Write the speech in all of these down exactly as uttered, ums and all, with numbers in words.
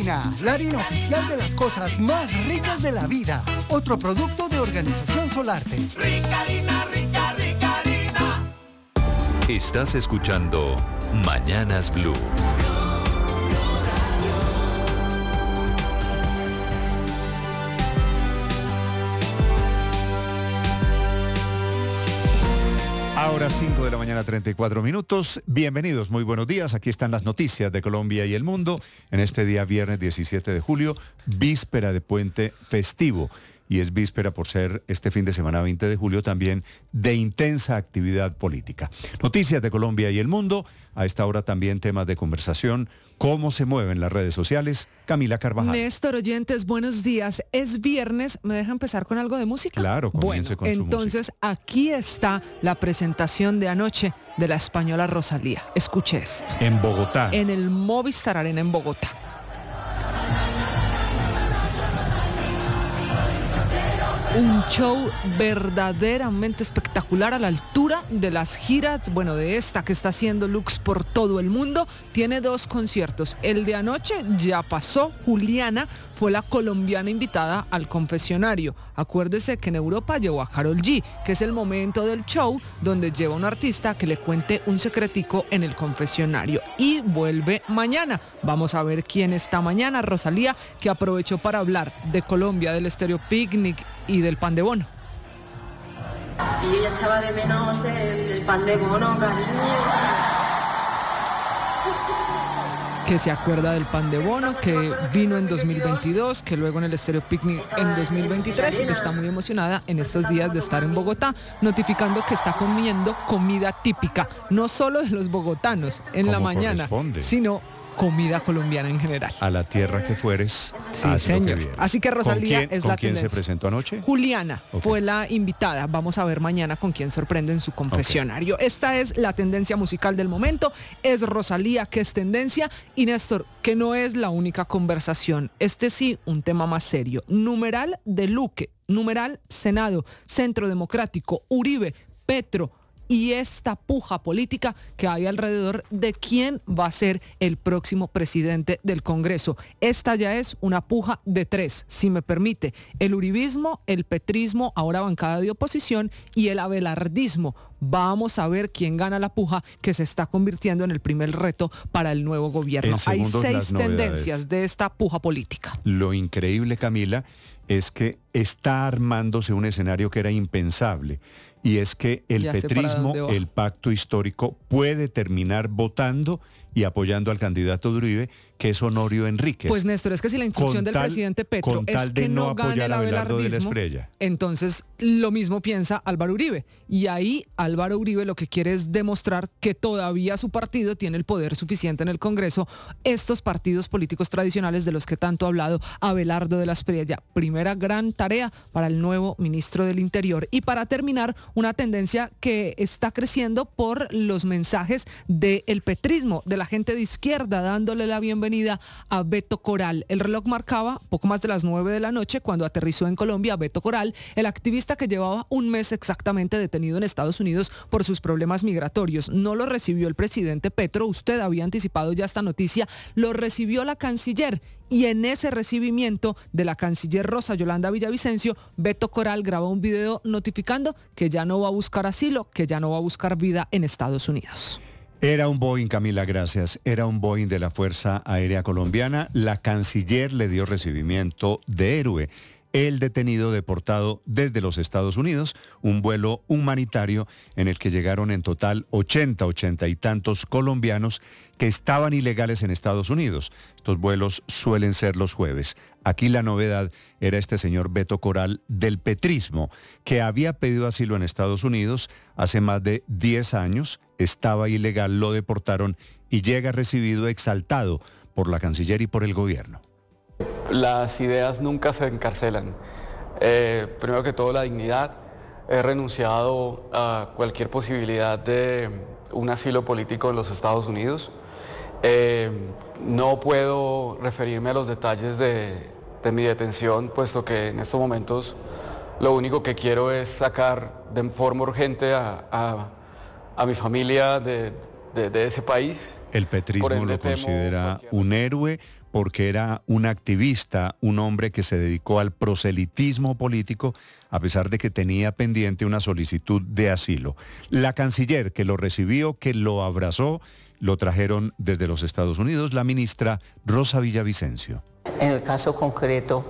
Ricarina, la harina oficial de las cosas más ricas de la vida. Otro producto de Organización Solarte. Ricarina, rica, Ricarina. Estás escuchando Mañanas Blue. Ahora cinco de la mañana, treinta y cuatro minutos. Bienvenidos, muy buenos días. Aquí están las noticias de Colombia y el mundo en este día viernes diecisiete de julio, víspera de puente festivo. Y es víspera por ser este fin de semana veinte de julio también de intensa actividad política. Noticias de Colombia y el mundo. A esta hora también temas de conversación. ¿Cómo se mueven las redes sociales? Camila Carvajal. Néstor, oyentes, buenos días. Es viernes. ¿Me deja empezar con algo de música? Claro, comience bueno, con su entonces música. Aquí está la presentación de anoche de la española Rosalía. Escuche esto. En Bogotá. En el Movistar Arena en Bogotá. Un show verdaderamente espectacular a la altura de las giras, bueno, de esta que está haciendo Lux por todo el mundo. Tiene dos conciertos. El de anoche ya pasó. Juliana fue la colombiana invitada al confesionario. Acuérdese que en Europa llevó a Karol G, que es el momento del show donde lleva a un artista que le cuente un secretico en el confesionario. Y vuelve mañana. Vamos a ver quién está mañana. Rosalía, que aprovechó para hablar de Colombia, del Estéreo Picnic y del pan de bono. Y yo ya echaba de menos el, el pan de bono, cariño. Que se acuerda del pan de bono, que vino en dos mil veintidós, que luego en el Estéreo Picnic en dos mil veintitrés y que está muy emocionada en estos días de estar en Bogotá, notificando que está comiendo comida típica, no solo de los bogotanos en la mañana, sino comida colombiana en general. A la tierra que fueres, sí, haz señor. lo que vieres. Así que Rosalía ¿Con quién, es ¿con la quién tendencia. se presentó anoche? Juliana okay. fue la invitada. Vamos a ver mañana con quién sorprende en su confesionario. Okay. Esta es la tendencia musical del momento. Es Rosalía, que es tendencia. Y Néstor, que no es la única conversación. Este sí, un tema más serio. Numeral de Luque, numeral Senado, Centro Democrático, Uribe, Petro, y esta puja política que hay alrededor de quién va a ser el próximo presidente del Congreso. Esta ya es una puja de tres, si me permite. El uribismo, el petrismo, ahora bancada de oposición, y el abelardismo. Vamos a ver quién gana la puja, que se está convirtiendo en el primer reto para el nuevo gobierno. Hay seis tendencias de esta puja política. Lo increíble, Camila, es que está armándose un escenario que era impensable. Y es que el Ya sé petrismo, para dónde va. el pacto histórico, puede terminar votando y apoyando al candidato de Uribe, que es Honorio Enríquez. Pues Néstor, es que si la instrucción Con del tal- presidente Petro con es tal de que no no gane apoyar el a Abelardo de la abelardismo, Espriella. entonces lo mismo piensa Álvaro Uribe. Y ahí Álvaro Uribe lo que quiere es demostrar que todavía su partido tiene el poder suficiente en el Congreso. Estos partidos políticos tradicionales de los que tanto ha hablado Abelardo de la Espriella. Primera gran tarea para el nuevo ministro del Interior. Y para terminar, una tendencia que está creciendo por los mensajes del petrismo, de la gente de izquierda, dándole la bienvenida a Beto Coral. El reloj marcaba poco más de las nueve de la noche cuando aterrizó en Colombia Beto Coral, el activista que llevaba un mes exactamente detenido en Estados Unidos por sus problemas migratorios. No lo recibió el presidente Petro, usted había anticipado ya esta noticia, lo recibió la canciller. Y en ese recibimiento de la canciller Rosa Yolanda Villavicencio, Beto Coral grabó un video notificando que ya no va a buscar asilo, que ya no va a buscar vida en Estados Unidos. Era un Boeing, Camila, gracias. Era un Boeing de la Fuerza Aérea Colombiana. La canciller le dio recibimiento de héroe. El detenido deportado desde los Estados Unidos, un vuelo humanitario en el que llegaron en total ochenta, ochenta y tantos colombianos que estaban ilegales en Estados Unidos. Estos vuelos suelen ser los jueves. Aquí la novedad era este señor Beto Coral del petrismo, que había pedido asilo en Estados Unidos hace más de diez años, estaba ilegal, lo deportaron y llega recibido exaltado por la canciller y por el gobierno. Las ideas nunca se encarcelan. Eh, primero que todo, la dignidad. He renunciado a cualquier posibilidad de un asilo político en los Estados Unidos. Eh, no puedo referirme a los detalles de, de mi detención, puesto que en estos momentos lo único que quiero es sacar de forma urgente a, a, a mi familia de, de, de ese país. El petrismo ende, lo temo considera cualquier- un héroe porque era un activista, un hombre que se dedicó al proselitismo político a pesar de que tenía pendiente una solicitud de asilo. La canciller que lo recibió, que lo abrazó, lo trajeron desde los Estados Unidos, la ministra Rosa Villavicencio. En el caso concreto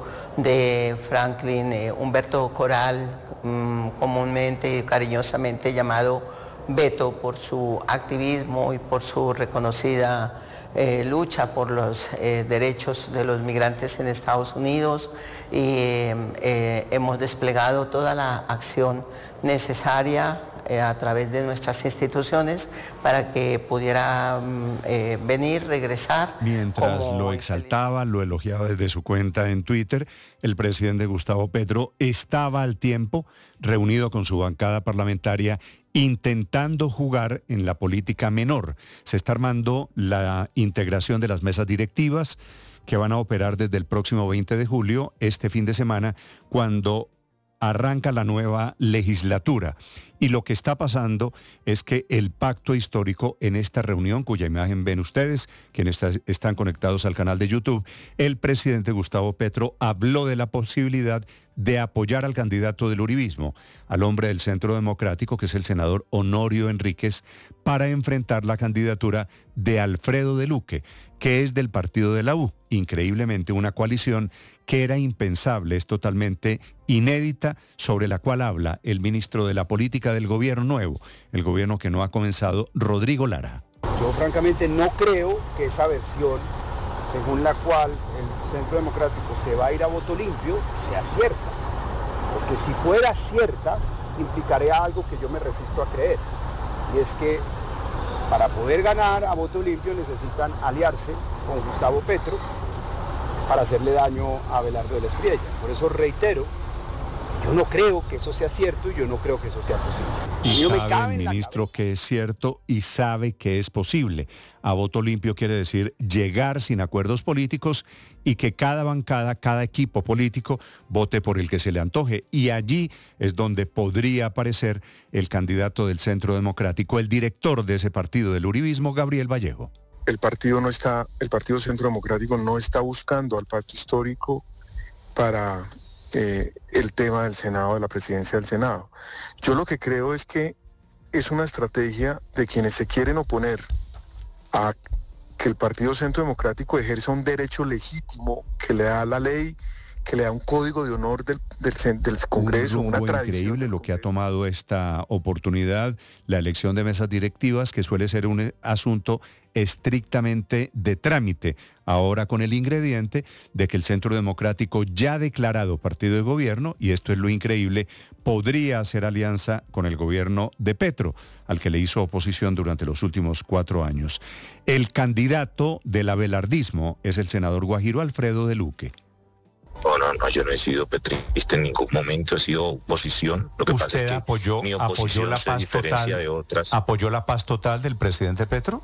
de Franklin eh, Humberto Coral, mmm, comúnmente y cariñosamente llamado Beto por su activismo y por su reconocida eh, lucha por los eh, derechos de los migrantes en Estados Unidos, y eh, eh, hemos desplegado toda la acción necesaria eh, a través de nuestras instituciones para que pudiera eh, venir, regresar. Mientras como lo exaltaba, lo elogiaba desde su cuenta en Twitter, el presidente Gustavo Petro estaba al tiempo reunido con su bancada parlamentaria intentando jugar en la política menor. Se está armando la integración de las mesas directivas que van a operar desde el próximo veinte de julio, este fin de semana, cuando arranca la nueva legislatura. Y lo que está pasando es que el pacto histórico en esta reunión, cuya imagen ven ustedes, quienes está, están conectados al canal de YouTube, el presidente Gustavo Petro habló de la posibilidad de apoyar al candidato del uribismo, al hombre del Centro Democrático, que es el senador Honorio Enríquez, para enfrentar la candidatura de Alfredo de Luque, que es del partido de la U. Increíblemente, una coalición que era impensable, es totalmente inédita, sobre la cual habla el ministro de la Política del Gobierno nuevo, el gobierno que no ha comenzado, Rodrigo Lara. Yo francamente no creo que esa versión, según la cual el Centro Democrático se va a ir a voto limpio, sea cierta. Porque si fuera cierta, implicaría algo que yo me resisto a creer. Y es que para poder ganar a voto limpio necesitan aliarse con Gustavo Petro para hacerle daño a Abelardo de la Espriella. Por eso reitero, yo no creo que eso sea cierto y yo no creo que eso sea posible. Y no me sabe cabe el en la ministro cabeza. que es cierto y sabe que es posible. A voto limpio quiere decir llegar sin acuerdos políticos y que cada bancada, cada equipo político vote por el que se le antoje. Y allí es donde podría aparecer el candidato del Centro Democrático, el director de ese partido del uribismo, Gabriel Vallejo. El partido no está, el Partido Centro Democrático no está buscando al pacto histórico para eh, el tema del Senado, de la presidencia del Senado. Yo lo que creo es que es una estrategia de quienes se quieren oponer a que el Partido Centro Democrático ejerza un derecho legítimo que le da la ley, que le da un código de honor del, del, del Congreso, un una rumbo tradición. increíble lo que ha tomado esta oportunidad, la elección de mesas directivas, que suele ser un asunto estrictamente de trámite, ahora con el ingrediente de que el Centro Democrático ya ha declarado partido de gobierno, y esto es lo increíble, podría hacer alianza con el gobierno de Petro, al que le hizo oposición durante los últimos cuatro años. El candidato del abelardismo es el senador guajiro Alfredo de Luque. No, no, no, yo no he sido petrista en ningún momento, he sido oposición. Lo que pasa ¿Usted es que apoyó, mi apoyó oposición la se paz diferencia total, de otras. apoyó la paz total del presidente Petro?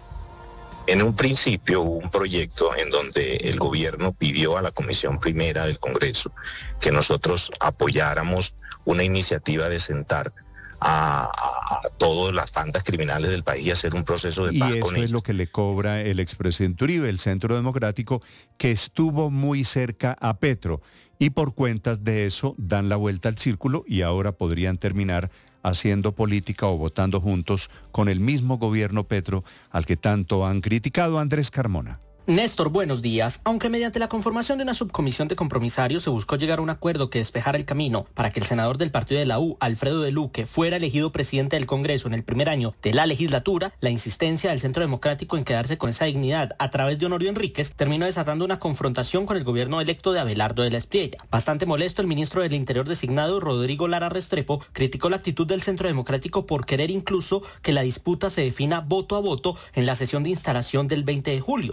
En un principio hubo un proyecto en donde el gobierno pidió a la Comisión Primera del Congreso que nosotros apoyáramos una iniciativa de sentar a, a, a todas las bandas criminales del país y hacer un proceso de Y paz eso con es ellos. lo que le cobra el expresidente Uribe, el Centro Democrático, que estuvo muy cerca a Petro. Y por cuentas de eso dan la vuelta al círculo y ahora podrían terminar haciendo política o votando juntos con el mismo gobierno Petro al que tanto han criticado. Andrés Carmona. Néstor, buenos días. Aunque mediante la conformación de una subcomisión de compromisarios se buscó llegar a un acuerdo que despejara el camino para que el senador del partido de la U, Alfredo de Luque, fuera elegido presidente del Congreso en el primer año de la legislatura, la insistencia del Centro Democrático en quedarse con esa dignidad a través de Honorio Enríquez terminó desatando una confrontación con el gobierno electo de Abelardo de la Espriella. Bastante molesto, el ministro del Interior designado, Rodrigo Lara Restrepo, criticó la actitud del Centro Democrático por querer incluso que la disputa se defina voto a voto en la sesión de instalación del veinte de julio. Según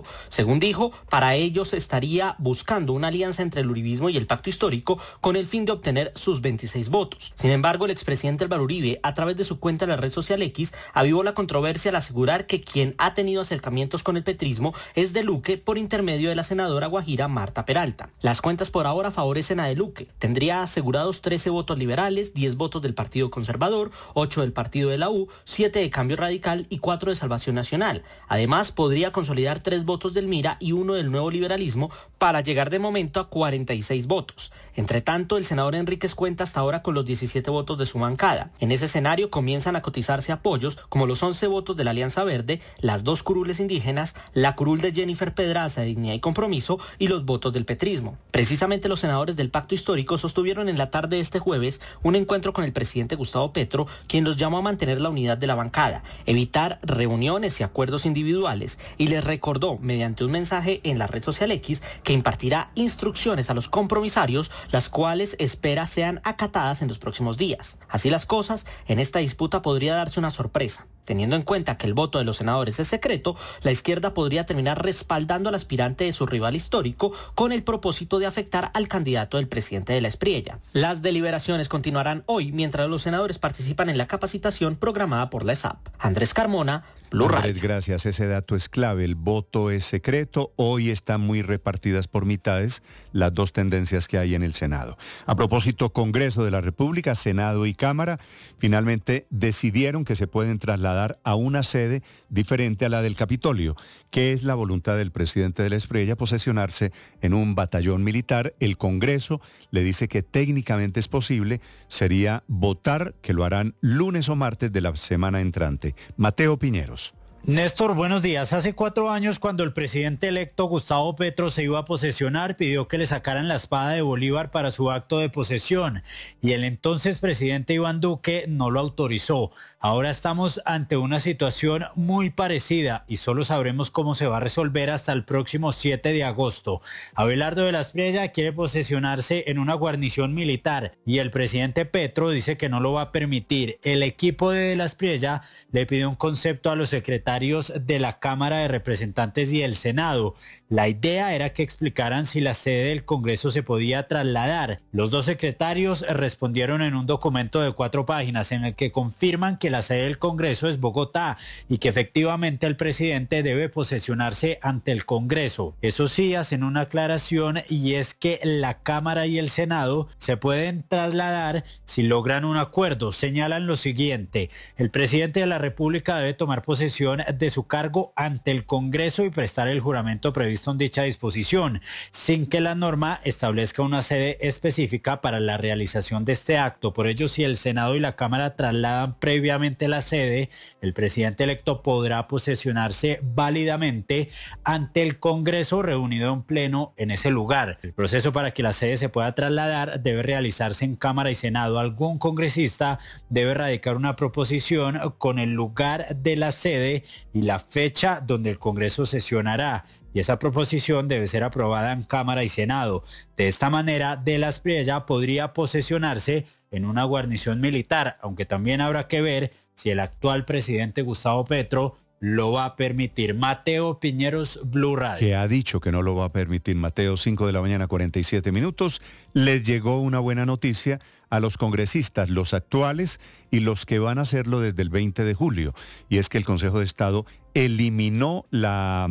Según dijo, para ellos estaría buscando una alianza entre el uribismo y el pacto histórico con el fin de obtener sus veintiséis votos. Sin embargo, el expresidente Álvaro Uribe, a través de su cuenta en la red social X, avivó la controversia al asegurar que quien ha tenido acercamientos con el petrismo es de Luque por intermedio de la senadora guajira Marta Peralta. Las cuentas por ahora favorecen a de Luque. Tendría asegurados trece votos liberales, diez votos del Partido Conservador, ocho del Partido de la U, siete de Cambio Radical y cuatro de Salvación Nacional. Además, podría consolidar tres votos del Mira y uno del Nuevo Liberalismo para llegar de momento a cuarenta y seis votos. Entre tanto, el senador Enríquez cuenta hasta ahora con los diecisiete votos de su bancada. En ese escenario comienzan a cotizarse apoyos como los once votos de la Alianza Verde, las dos curules indígenas, la curul de Jennifer Pedraza de Dignidad y Compromiso y los votos del petrismo. Precisamente los senadores del Pacto Histórico sostuvieron en la tarde de este jueves un encuentro con el presidente Gustavo Petro, quien los llamó a mantener la unidad de la bancada, evitar reuniones y acuerdos individuales, y les recordó mediante un mensaje en la red social X que impartirá instrucciones a los compromisarios, las cuales espera sean acatadas en los próximos días. Así las cosas, en esta disputa podría darse una sorpresa. Teniendo en cuenta que el voto de los senadores es secreto, la izquierda podría terminar respaldando al aspirante de su rival histórico con el propósito de afectar al candidato del presidente de la Espriella. Las deliberaciones continuarán hoy mientras los senadores participan en la capacitación programada por la E S A P. Andrés Carmona, Blue Radio. Andrés, gracias. Ese dato es clave. El voto es secreto. Hoy están muy repartidas por mitades las dos tendencias que hay en el Senado. A propósito, Congreso de la República, Senado y Cámara, finalmente decidieron que se pueden trasladar a una sede diferente a la del Capitolio, que es la voluntad del presidente de la Espriella, posesionarse en un batallón militar. El Congreso le dice que técnicamente es posible, sería votar, que lo harán lunes o martes de la semana entrante. Mateo Piñeros. Néstor, buenos días. Hace cuatro años, cuando el presidente electo Gustavo Petro se iba a posesionar, pidió que le sacaran la espada de Bolívar para su acto de posesión, y el entonces presidente Iván Duque no lo autorizó. Ahora estamos ante una situación muy parecida y solo sabremos cómo se va a resolver hasta el próximo siete de agosto. Abelardo de la Espriella quiere posesionarse en una guarnición militar y el presidente Petro dice que no lo va a permitir. El equipo de de la Espriella le pidió un concepto a los secretarios de la Cámara de Representantes y del Senado. La idea era que explicaran si la sede del Congreso se podía trasladar. Los dos secretarios respondieron en un documento de cuatro páginas en el que confirman que la sede del Congreso es Bogotá y que efectivamente el presidente debe posesionarse ante el Congreso. Eso sí, hacen una aclaración, y es que la Cámara y el Senado se pueden trasladar si logran un acuerdo. Señalan lo siguiente: el presidente de la República debe tomar posesión de su cargo ante el Congreso y prestar el juramento previsto en dicha disposición, sin que la norma establezca una sede específica para la realización de este acto. Por ello, si el Senado y la Cámara trasladan previamente la sede, el presidente electo podrá posesionarse válidamente ante el Congreso reunido en pleno en ese lugar. El proceso para que la sede se pueda trasladar debe realizarse en Cámara y Senado. Algún congresista debe radicar una proposición con el lugar de la sede y la fecha donde el Congreso sesionará, y esa proposición debe ser aprobada en Cámara y Senado. De esta manera, de la Espriella podría posesionarse en una guarnición militar, aunque también habrá que ver si el actual presidente Gustavo Petro lo va a permitir. Mateo Piñeros, Blue Radio. Que ha dicho que no lo va a permitir. Mateo, cinco de la mañana, cuarenta y siete minutos. Les llegó una buena noticia a los congresistas, los actuales y los que van a hacerlo desde el veinte de julio. Y es que el Consejo de Estado eliminó la...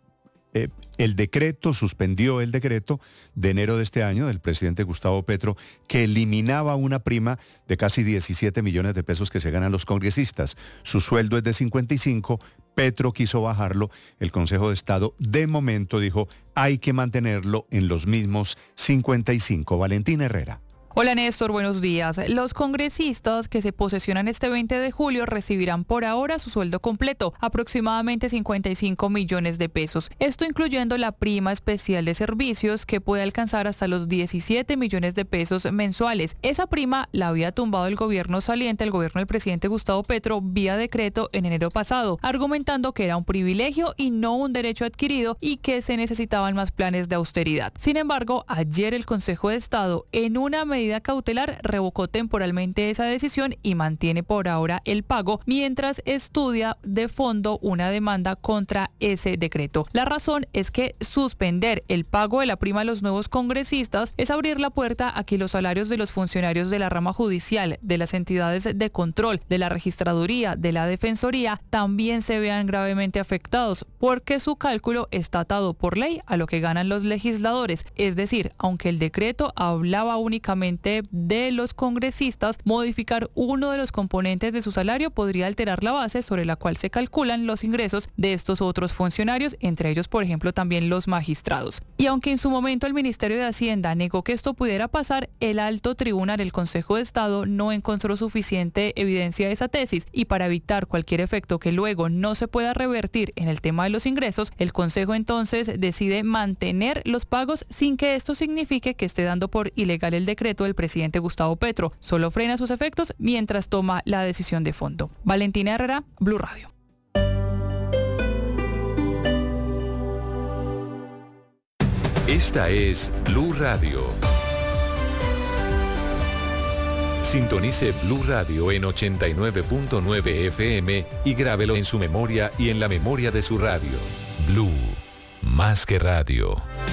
Eh, el decreto, suspendió el decreto de enero de este año del presidente Gustavo Petro, que eliminaba una prima de casi diecisiete millones de pesos que se ganan los congresistas. Su sueldo es de cincuenta y cinco, Petro quiso bajarlo, el Consejo de Estado de momento dijo hay que mantenerlo en los mismos cincuenta y cinco. Valentina Herrera. Hola Néstor, buenos días. Los congresistas que se posesionan este veinte de julio recibirán por ahora su sueldo completo, aproximadamente cincuenta y cinco millones de pesos. Esto incluyendo la prima especial de servicios, que puede alcanzar hasta los diecisiete millones de pesos mensuales. Esa prima la había tumbado el gobierno saliente, el gobierno del presidente Gustavo Petro, vía decreto en enero pasado, argumentando que era un privilegio y no un derecho adquirido y que se necesitaban más planes de austeridad. Sin embargo, ayer el Consejo de Estado, en una medida medida cautelar, revocó temporalmente esa decisión y mantiene por ahora el pago, mientras estudia de fondo una demanda contra ese decreto. La razón es que suspender el pago de la prima a los nuevos congresistas es abrir la puerta a que los salarios de los funcionarios de la rama judicial, de las entidades de control, de la registraduría, de la defensoría, también se vean gravemente afectados, porque su cálculo está atado por ley a lo que ganan los legisladores. Es decir, aunque el decreto hablaba únicamente de los congresistas, modificar uno de los componentes de su salario podría alterar la base sobre la cual se calculan los ingresos de estos otros funcionarios, entre ellos, por ejemplo, también los magistrados. Y aunque en su momento el Ministerio de Hacienda negó que esto pudiera pasar, el alto tribunal, el Consejo de Estado, no encontró suficiente evidencia de esa tesis, y para evitar cualquier efecto que luego no se pueda revertir en el tema de los ingresos, el Consejo entonces decide mantener los pagos sin que esto signifique que esté dando por ilegal el decreto del presidente Gustavo Petro. Solo frena sus efectos mientras toma la decisión de fondo. Valentina Herrera, Blue Radio. Esta es Blue Radio. Sintonice Blue Radio en ochenta y nueve punto nueve F M y grábelo en su memoria y en la memoria de su radio. Blue, más que radio.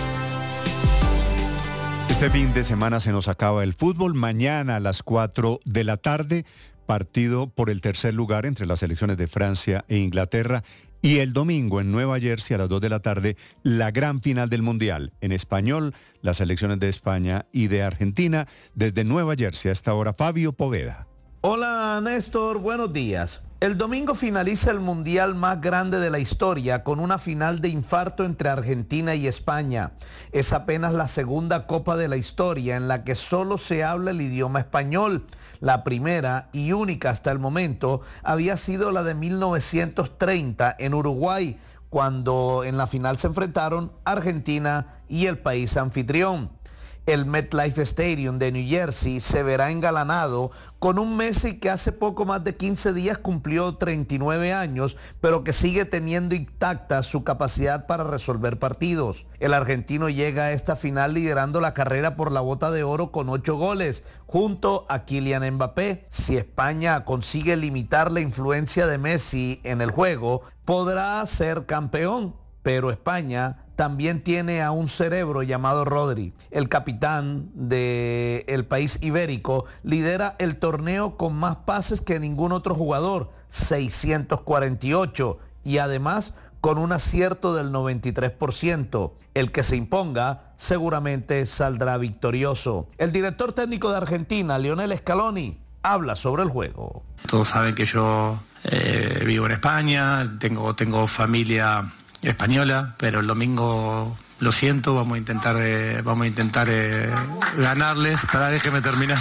Este fin de semana se nos acaba el fútbol. Mañana a las cuatro de la tarde, partido por el tercer lugar entre las selecciones de Francia e Inglaterra. Y el domingo en Nueva Jersey a las dos de la tarde, la gran final del Mundial. En español, las selecciones de España y de Argentina. Desde Nueva Jersey a esta hora, Fabio Poveda. Hola Néstor, buenos días. El domingo finaliza el Mundial más grande de la historia con una final de infarto entre Argentina y España. Es apenas la segunda Copa de la historia en la que solo se habla el idioma español. La primera y única hasta el momento había sido la de mil novecientos treinta en Uruguay, cuando en la final se enfrentaron Argentina y el país anfitrión. El MetLife Stadium de New Jersey se verá engalanado con un Messi que hace poco más de quince días cumplió treinta y nueve años, pero que sigue teniendo intacta su capacidad para resolver partidos. El argentino llega a esta final liderando la carrera por la Bota de Oro con ocho goles, junto a Kylian Mbappé. Si España consigue limitar la influencia de Messi en el juego, podrá ser campeón, pero España también tiene a un cerebro llamado Rodri. El capitán del país ibérico lidera el torneo con más pases que ningún otro jugador, seiscientos cuarenta y ocho, y además con un acierto del noventa y tres por ciento. El que se imponga seguramente saldrá victorioso. El director técnico de Argentina, Lionel Scaloni, habla sobre el juego. Todos saben que yo eh, vivo en España, tengo, tengo familia española, pero el domingo, lo siento, vamos a intentar eh, vamos a intentar eh, ganarles. Para déjeme terminar.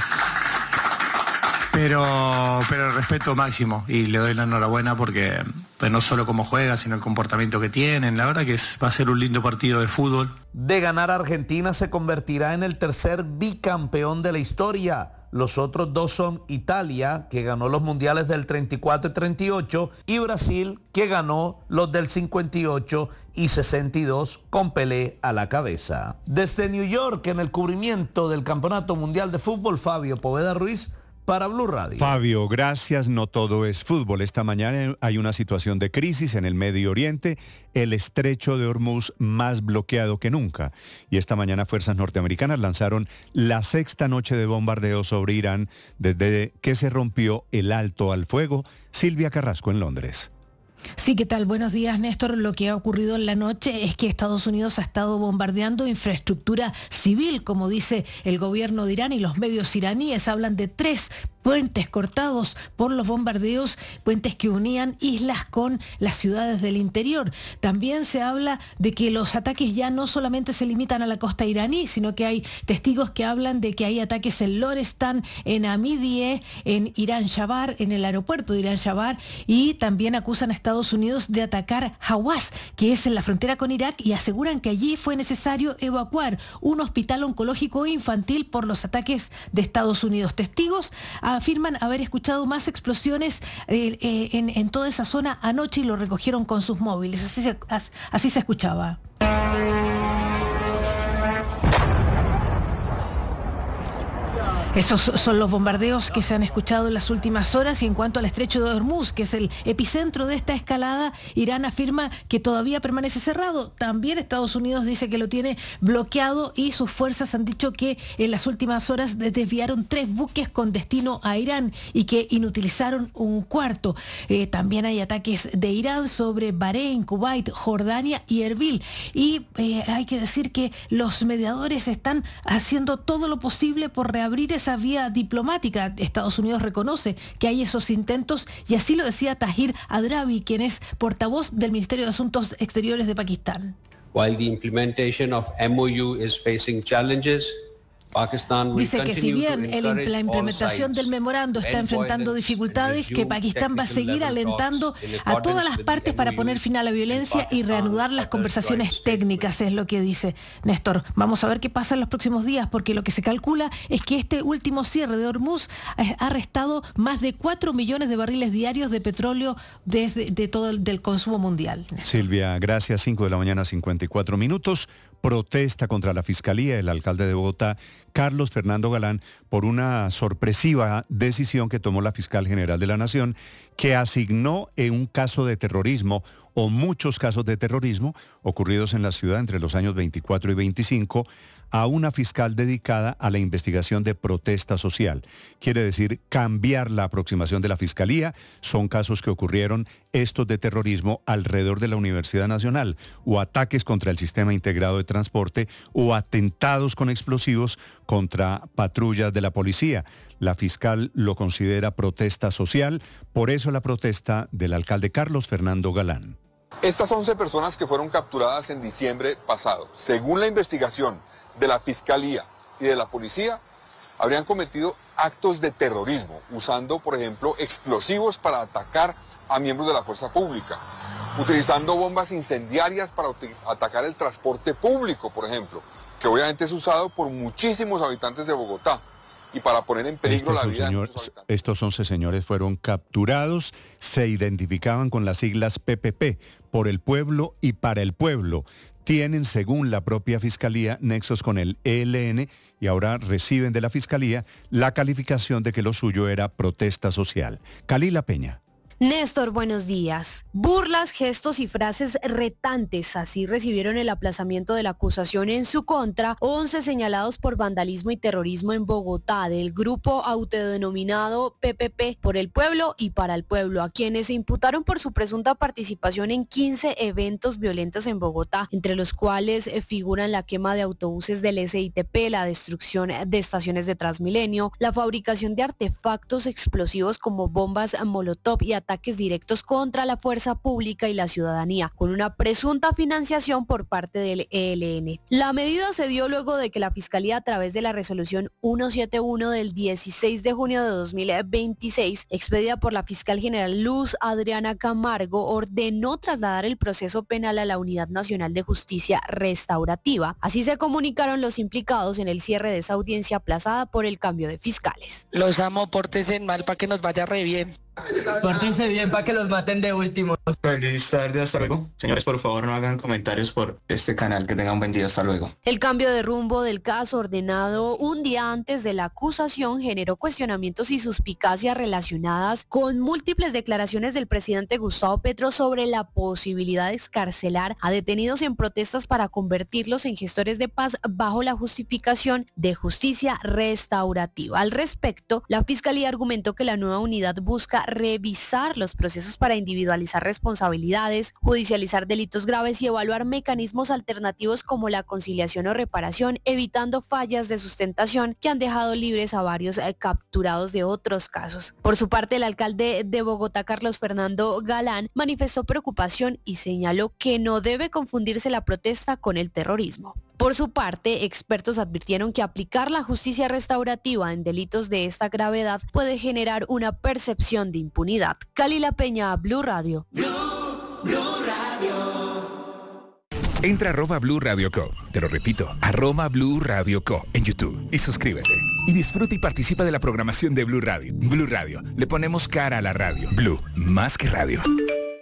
Pero, pero el respeto máximo, y le doy la enhorabuena porque pues, no solo cómo juega, sino el comportamiento que tienen. La verdad que es, va a ser un lindo partido de fútbol. De ganar Argentina se convertirá en el tercer bicampeón de la historia. Los otros dos son Italia, que ganó los mundiales del treinta y cuatro y treinta y ocho, y Brasil, que ganó los del cincuenta y ocho y sesenta y dos, con Pelé a la cabeza. Desde New York, en el cubrimiento del Campeonato Mundial de Fútbol, Fabio Poveda Ruiz, para Blue Radio. Fabio, gracias. No todo es fútbol. Esta mañana hay una situación de crisis en el Medio Oriente, el estrecho de Hormuz más bloqueado que nunca. Y esta mañana fuerzas norteamericanas lanzaron la sexta noche de bombardeo sobre Irán desde que se rompió el alto al fuego. Silvia Carrasco en Londres. Sí, ¿qué tal? Buenos días, Néstor. Lo que ha ocurrido en la noche es que Estados Unidos ha estado bombardeando infraestructura civil, como dice el gobierno de Irán, y los medios iraníes hablan de tres puentes cortados por los bombardeos, puentes que unían islas con las ciudades del interior. También se habla de que los ataques ya no solamente se limitan a la costa iraní, sino que hay testigos que hablan de que hay ataques en Lorestan, en Amidie, en Irán Shabar, en el aeropuerto de Irán Shabar, y también acusan a Estados Unidos de atacar Hawass, que es en la frontera con Irak, y aseguran que allí fue necesario evacuar un hospital oncológico infantil por los ataques de Estados Unidos. Testigos afirman haber escuchado más explosiones eh, eh, en, en toda esa zona anoche y lo recogieron con sus móviles. Así se, así se escuchaba. Esos son los bombardeos que se han escuchado en las últimas horas. Y en cuanto al estrecho de Hormuz, que es el epicentro de esta escalada, Irán afirma que todavía permanece cerrado. También Estados Unidos dice que lo tiene bloqueado y sus fuerzas han dicho que en las últimas horas desviaron tres buques con destino a Irán y que inutilizaron un cuarto. Eh, también hay ataques de Irán sobre Bahrein, Kuwait, Jordania y Erbil. Y eh, hay que decir que los mediadores están haciendo todo lo posible por reabrir esa vía diplomática. Estados Unidos reconoce que hay esos intentos y así lo decía Tahir Adrabi, quien es portavoz del Ministerio de Asuntos Exteriores de Pakistán. While the implementation of M O U is facing challenges, Dice que si bien el, la implementación del memorando está enfrentando dificultades, que Pakistán va a seguir alentando a todas las partes para poner fin a la violencia y reanudar las conversaciones técnicas, es lo que dice Néstor. Vamos a ver qué pasa en los próximos días, porque lo que se calcula es que este último cierre de Hormuz ha restado más de cuatro millones de barriles diarios de petróleo desde de todo el del consumo mundial. Silvia, gracias. cinco de la mañana, cincuenta y cuatro minutos. Protesta contra la Fiscalía, el alcalde de Bogotá, Carlos Fernando Galán, por una sorpresiva decisión que tomó la Fiscal General de la Nación, que asignó en un caso de terrorismo o muchos casos de terrorismo ocurridos en la ciudad entre los años veinticuatro y veinticinco a una fiscal dedicada a la investigación de protesta social. Quiere decir cambiar la aproximación de la Fiscalía. Son casos que ocurrieron, estos de terrorismo, alrededor de la Universidad Nacional, o ataques contra el sistema integrado de transporte, o atentados con explosivos contra patrullas de la policía. La fiscal lo considera protesta social, por eso la protesta del alcalde Carlos Fernando Galán. Estas once personas que fueron capturadas en diciembre pasado, según la investigación de la Fiscalía y de la Policía, habrían cometido actos de terrorismo, usando, por ejemplo, explosivos para atacar a miembros de la fuerza pública, utilizando bombas incendiarias para atacar el transporte público, por ejemplo, que obviamente es usado por muchísimos habitantes de Bogotá, y para poner en peligro estos la vida señor, de muchos habitantes. Estos once señores fueron capturados, se identificaban con las siglas P P P, por el pueblo y para el pueblo. Tienen, según la propia Fiscalía, nexos con el E L N y ahora reciben de la Fiscalía la calificación de que lo suyo era protesta social. Kalila Peña. Néstor, buenos días. Burlas, gestos y frases retantes, así recibieron el aplazamiento de la acusación en su contra once señalados por vandalismo y terrorismo en Bogotá del grupo autodenominado P P P, por el pueblo y para el pueblo, a quienes se imputaron por su presunta participación en quince eventos violentos en Bogotá, entre los cuales figuran la quema de autobuses del S I T P, la destrucción de estaciones de Transmilenio, la fabricación de artefactos explosivos como bombas molotov y ataques directos contra la fuerza pública y la ciudadanía, con una presunta financiación por parte del E L N. La medida se dio luego de que la Fiscalía, a través de la resolución ciento setenta y uno del dieciséis de junio de dos mil veintiséis, expedida por la fiscal general Luz Adriana Camargo, ordenó trasladar el proceso penal a la Unidad Nacional de Justicia Restaurativa. Así se comunicaron los implicados en el cierre de esa audiencia aplazada por el cambio de fiscales. Los amo, pórtense mal para que nos vaya re bien. Pórtense bien para que los maten de último. Feliz tarde, hasta luego. Señores, por favor, no hagan comentarios por este canal. Que tengan un buen día, hasta luego. El cambio de rumbo del caso, ordenado un día antes de la acusación, generó cuestionamientos y suspicacias relacionadas con múltiples declaraciones del presidente Gustavo Petro sobre la posibilidad de excarcelar a detenidos en protestas para convertirlos en gestores de paz bajo la justificación de justicia restaurativa. Al respecto, la Fiscalía argumentó que la nueva unidad busca revisar los procesos para individualizar responsabilidades, judicializar delitos graves y evaluar mecanismos alternativos como la conciliación o reparación, evitando fallas de sustentación que han dejado libres a varios eh, capturados de otros casos. Por su parte, el alcalde de Bogotá, Carlos Fernando Galán, manifestó preocupación y señaló que no debe confundirse la protesta con el terrorismo. Por su parte, expertos advirtieron que aplicar la justicia restaurativa en delitos de esta gravedad puede generar una percepción de impunidad. Kalila Peña, Blue Radio. Blue, Blue Radio. Entra a arroba Blue Radio Co. Te lo repito, arroba Blue Radio Co. en YouTube y suscríbete. Y disfruta y participa de la programación de Blue Radio. Blue Radio, le ponemos cara a la radio. Blue, más que radio.